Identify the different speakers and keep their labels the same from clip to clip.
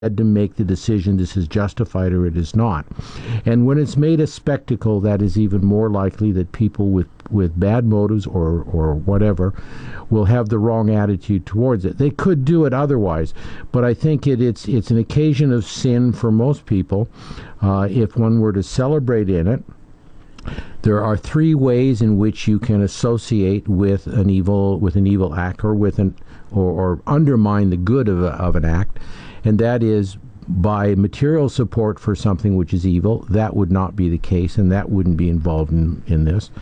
Speaker 1: to make the decision this is justified or it is not. And when it's made a spectacle, that is even more likely that people with bad motives or whatever will have the wrong attitude towards it. They could do it otherwise, but I think it's an occasion of sin for most people if one were to celebrate in it. There are three ways in which you can associate with an evil act or undermine the good of an act. And that is by material support for something which is evil. That would not be the case, and that wouldn't be involved in this.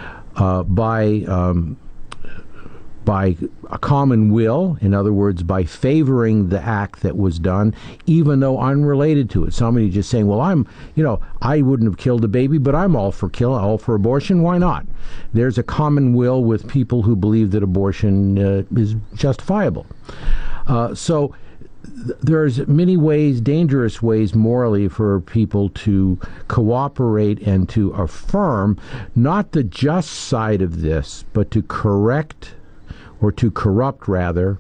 Speaker 1: By a common will, in other words, by favoring the act that was done, even though unrelated to it. Somebody just saying, well, I wouldn't have killed a baby, but I'm all for abortion. Why not? There's a common will with people who believe that abortion is justifiable. So there's many ways, dangerous ways morally for people to cooperate and to affirm not the just side of this, but to correct or to corrupt, rather,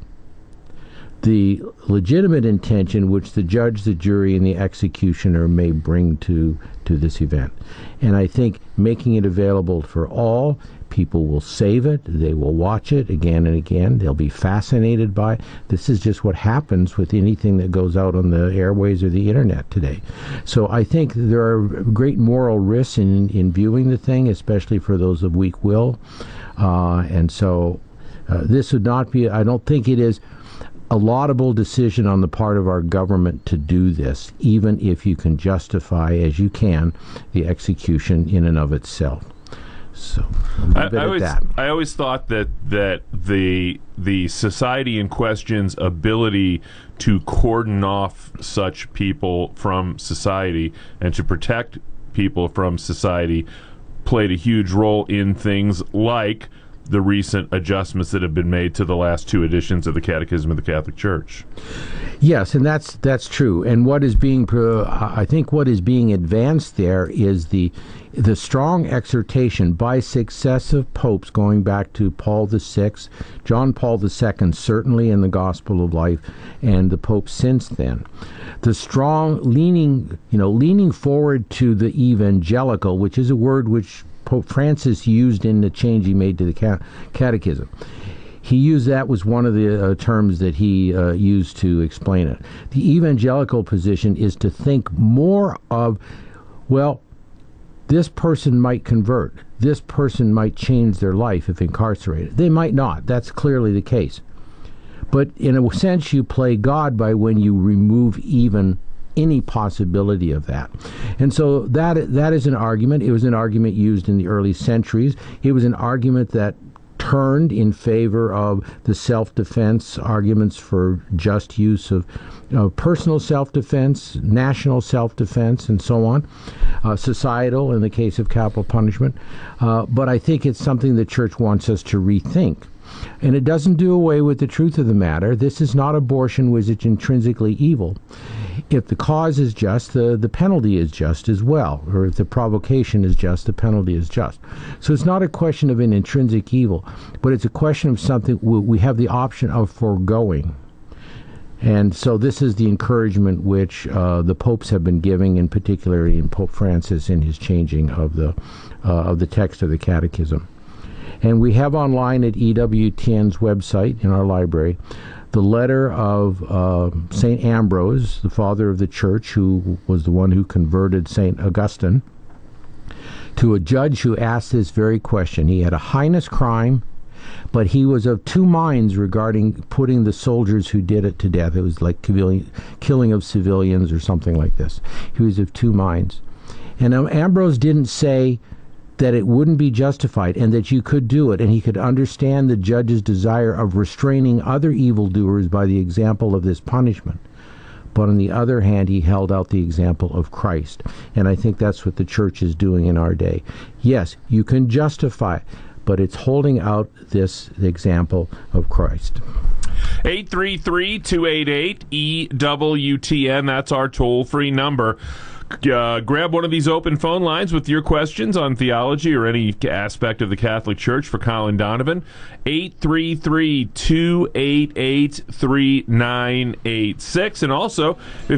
Speaker 1: the legitimate intention which the judge, the jury, and the executioner may bring to this event. And I think making it available for all, people will save it, they will watch it again and again, they'll be fascinated by it. This is just what happens with anything that goes out on the airways or the internet today. So I think there are great moral risks in viewing the thing, especially for those of weak will. And so this would not be, I don't think it is a laudable decision on the part of our government to do this, even if you can justify, as you can, the execution in and of itself. So
Speaker 2: I always thought that the society in question's ability to cordon off such people from society and to protect people from society played a huge role in things like the recent adjustments that have been made to the last two editions of the Catechism of the Catholic Church.
Speaker 1: Yes, and that's true. And what is being, I think, what is being advanced there is the strong exhortation by successive popes, going back to Paul VI, John Paul II, certainly in the Gospel of Life, and the popes since then. The strong leaning forward to the evangelical, which is a word which Pope Francis used in the change he made to the Catechism. He used that was one of the terms that he used to explain it. The evangelical position is to think more of, well, this person might convert. This person might change their life if incarcerated. They might not. That's clearly the case. But in a sense, you play God by when you remove even any possibility of that. And so that is an argument. It was an argument used in the early centuries. It was an argument that turned in favor of the self-defense arguments for just use of personal self-defense, national self-defense, and so on, societal in the case of capital punishment. But I think it's something the Church wants us to rethink. And it doesn't do away with the truth of the matter. This is not abortion which is intrinsically evil. If the cause is just, the penalty is just as well. Or if the provocation is just, the penalty is just. So it's not a question of an intrinsic evil, but it's a question of something we have the option of foregoing. And so this is the encouragement which the popes have been giving, in particular in Pope Francis in his changing of the text of the Catechism. And we have online at EWTN's website in our library the letter of St. Ambrose, the father of the Church, who was the one who converted St. Augustine, to a judge who asked this very question. He had a heinous crime, but he was of two minds regarding putting the soldiers who did it to death. It was like killing of civilians or something like this. He was of two minds. And Ambrose didn't say that it wouldn't be justified and that you could do it, and he could understand the judge's desire of restraining other evildoers by the example of this punishment. But on the other hand, he held out the example of Christ. And I think that's what the Church is doing in our day. Yes, you can justify it, but it's holding out this example of Christ.
Speaker 2: 833-288-EWTN, that's our toll-free number. grab one of these open phone lines with your questions on theology or any aspect of the Catholic Church for Colin Donovan. 833-288-3986. And also, if